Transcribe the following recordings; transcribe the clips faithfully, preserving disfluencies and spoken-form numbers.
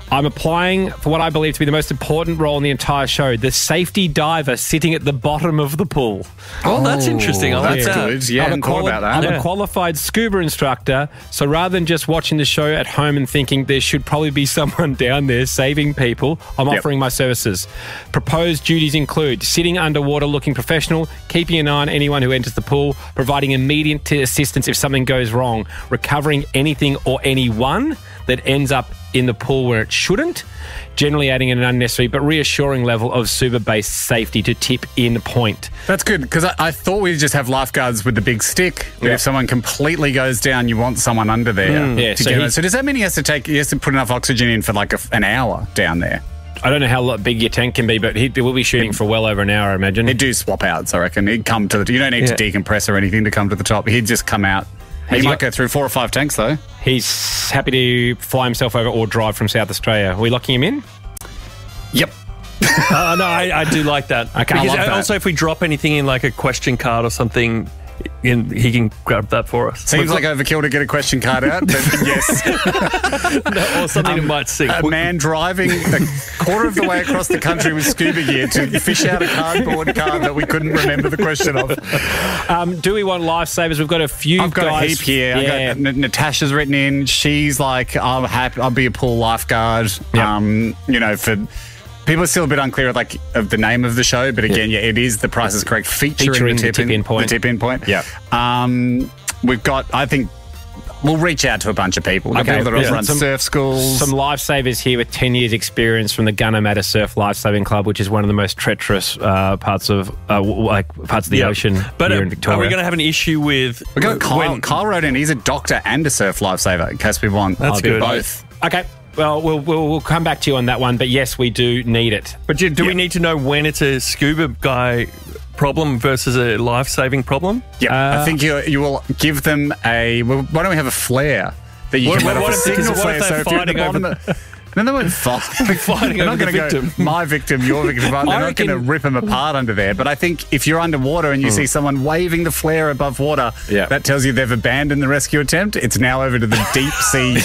I'm applying for what I believe to be the most important role in the entire show, the safety diver sitting at the bottom of the pool. Oh, that's interesting. I like That's that. good. Yeah, I I'm, a hadn't thought quali- about that. I'm Yeah. a qualified scuba instructor, so rather than just watching the show at home and thinking there should probably be someone down there saving people, I'm Yep. offering my services. Proposed duties include sitting underwater looking professional, keeping an eye on anyone who enters the pool, providing immediate assistance if something goes wrong, recovering anything or anyone that ends up in the pool where it shouldn't, generally adding an unnecessary but reassuring level of super-based safety to tip in point. That's good, because I, I thought we'd just have lifeguards with the big stick, but Yeah. if someone completely goes down, you want someone under there. Yeah, to so get he- it. So does that mean he has to take? He has to put enough oxygen in for like a, an hour down there? I don't know how lo- big your tank can be, but he will be shooting for well over an hour, I imagine. He'd do swap outs, I reckon. He'd come to the. You don't need Yeah. to decompress or anything to come to the top. He'd just come out. He Has he might got- go through four or five tanks though. He's happy to fly himself over or drive from South Australia. Are we locking him in? Yep. Uh, no, I, I do like that. Okay, I because love that. also, if we drop anything in like a question card or something, in, he can grab that for us. Seems like overkill to get a question card out, but yes. or something that might sink. A man driving a quarter of the way across the country with scuba gear to fish out a cardboard card that we couldn't remember the question of. Um, do we want lifesavers? We've got a few I've got guys. a heap here. Yeah. I got, N- Natasha's written in. She's like, I'm happy. I'll be a pool lifeguard. Yeah. Um, you know, for people are still a bit unclear of like of the name of the show, but again, yeah, it is The Price is Correct featuring, Featuring the tip, the tip in point. The tip in point. Yeah. Um, we've got. I think we'll reach out to a bunch of people. We've got Okay, people that yeah. run Some- surf schools. Some lifesavers here with ten years experience from the Gunner Matter Surf Lifesaving Club, which is one of the most treacherous uh, parts of uh, w- like parts of the Yeah. ocean But here uh, in Victoria. are we going to have an issue with? we got Kyle. when- Kyle wrote in. He's a doctor and a surf lifesaver. In case we want, That's I'll do good. both. Okay. Well, we'll we'll we'll come back to you on that one, but yes, we do need it. But do, do Yeah. we need to know when it's a scuba guy problem versus a life-saving problem? Yeah, Uh, I think you you will give them a. Well, why don't we have a flare that you What- can let what off a if- signal what if flare? they're So if you're at the fighting bottom, over- of, then they won't fight. Fighting They're over not the gonna victim. Go, my victim, your victim. They're I not going to reckon- rip them apart under there. But I think if you're underwater and you see someone waving the flare above water, Yeah. that tells you they've abandoned the rescue attempt. It's now over to the deep sea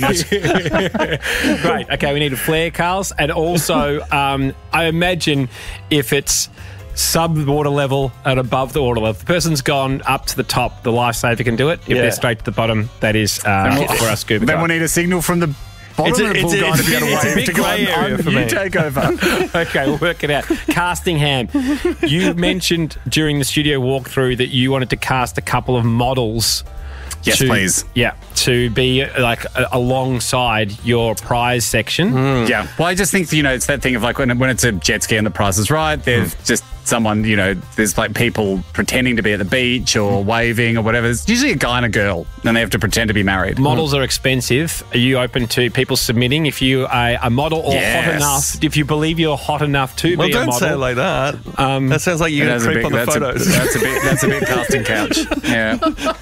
unit. Great. Okay, we need a flare, Carls, and also um, I imagine if it's sub water level and above the water level, if the person's gone up to the top, the lifesaver can do it. If Yeah. they're straight to the bottom, that is uh, for our scuba Then guy. we need a signal from the bottom It's a- of the it's pool a- guy to be able to it's a wave big to go. grey I'm- area I'm- for you me. take over. Okay, we'll work it out. Casting Ham. You mentioned during the studio walkthrough that you wanted to cast a couple of models. Yes, to- please. Yeah, to be uh, like a- alongside your prize section. Yeah. Well, I just think, you know, it's that thing of like when, when it's a jet ski and the price is right, there's just someone, you know, there's like people pretending to be at the beach or waving or whatever. It's usually a guy and a girl, and they have to pretend to be married. Models are expensive. Are you open to people submitting if you are a model or hot Yes. enough? If you believe you're hot enough to Well, be a don't model? say it like that. Um, that sounds like you're going That's to a creep bit- on the that's a- photos. that's a bit. That's a bit casting couch. Yeah.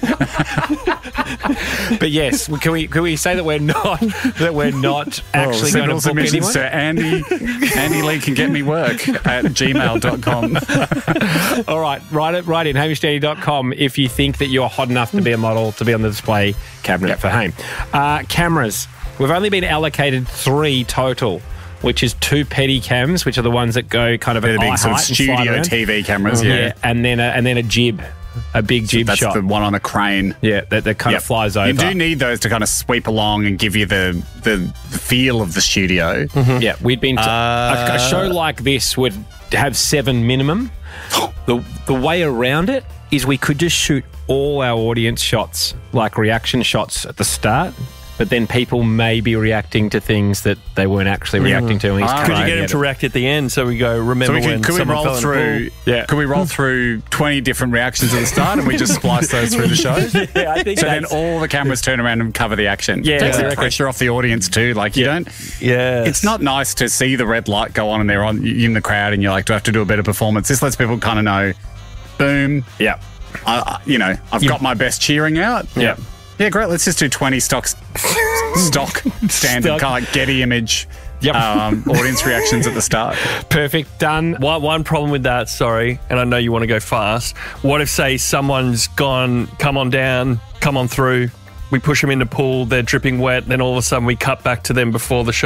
but yes, can we can we say that we're not that we're not actually oh, going to send all book submissions anyone? to Andy. Andy Lee can get me work at gmail dot com. All right, write it right in hamish danny dot com if you think that you're hot enough to be a model to be on the display cabinet Yep. for Haim. Uh, cameras. We've only been allocated three total, which is two petty cams, which are the ones that go kind of They're at the eye big sort of height and slide studio around. T V cameras. Yeah. Yeah. and then a, and then a jib, a big jib That's shot. the one on a crane. Yeah, that, that kind Yep. of flies over. You do need those to kind of sweep along and give you the the feel of the studio. Yeah, we'd been to, a, a show like this would have seven minimum. The the way around it is we could just shoot all our audience shots, like reaction shots at the start, but then people may be reacting to things that they weren't actually reacting to. And we just Ah, cut Could you right get him out to of- react at the end? So we go, remember So we when could, could we someone roll fell in the through? pool? Yeah. Could we roll through twenty different reactions at the start, and we just splice those through the show? Yeah, I think So then that's- all the cameras turn around and cover the action. Yeah, Takes I the reckon. pressure off the audience too. Like you don't. Yeah. It's not nice to see the red light go on and they're on in the crowd, and you're like, do I have to do a better performance? This lets people kind of know. Boom. Yeah. I, I, you know, I've got my best cheering out. Yeah. Yeah, great. Let's just do twenty stocks, stock standard Stock. kind of like Getty image. Yep. Um, audience reactions at the start. Perfect. Done. One, one problem with that, sorry, and I know you want to go fast. What if, say, someone's gone, come on down, come on through, we push them in the pool, they're dripping wet, then all of a sudden we cut back to them before the show?